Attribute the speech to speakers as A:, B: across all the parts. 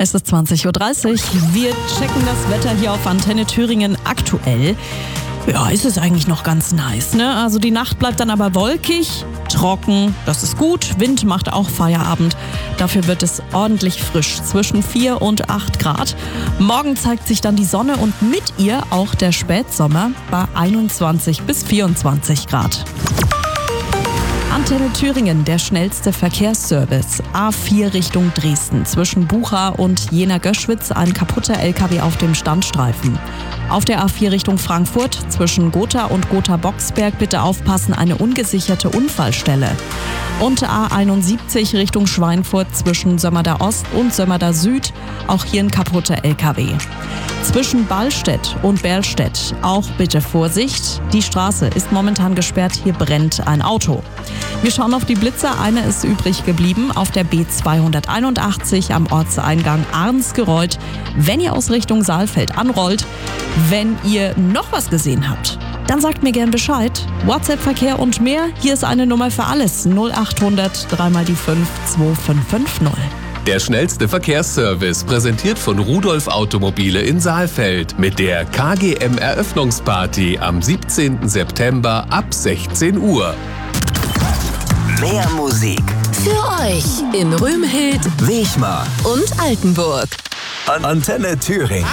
A: Es ist 20.30 Uhr. Wir checken das Wetter hier auf Antenne Thüringen aktuell. Ja, ist es eigentlich noch ganz nice, ne? Also die Nacht bleibt dann aber wolkig, trocken, das ist gut. Wind macht auch Feierabend. Dafür wird es ordentlich frisch, zwischen 4 und 8 Grad. Morgen zeigt sich dann die Sonne und mit ihr auch der Spätsommer bei 21 bis 24 Grad. Antenne Thüringen, der schnellste Verkehrsservice. A4 Richtung Dresden. Zwischen Bucha und Jena-Göschwitz ein kaputter LKW auf dem Standstreifen. Auf der A4 Richtung Frankfurt zwischen Gotha und Gotha-Boxberg bitte aufpassen, eine ungesicherte Unfallstelle. Und A71 Richtung Schweinfurt zwischen Sömmerda Ost und Sömmerda Süd, auch hier ein kaputter LKW. Zwischen Ballstedt und Berlstedt auch bitte Vorsicht. Die Straße ist momentan gesperrt, hier brennt ein Auto. Wir schauen auf die Blitze, eine ist übrig geblieben auf der B281 am Ortseingang Arnsgereuth. Wenn ihr aus Richtung Saalfeld anrollt, wenn ihr noch was gesehen habt, dann sagt mir gern Bescheid. WhatsApp-Verkehr und mehr, hier ist eine Nummer für alles. 0800 3 mal die 5 2550.
B: Der schnellste Verkehrsservice, präsentiert von Rudolf Automobile in Saalfeld mit der KGM Eröffnungsparty am 17. September ab 16 Uhr.
C: Mehr Musik
D: Für euch in Rümhild
C: Wechmar
D: und Altenburg.
C: Antenne Thüringen.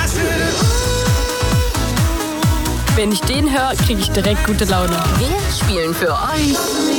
E: Wenn ich den höre, kriege ich direkt gute Laune.
D: Wir spielen für euch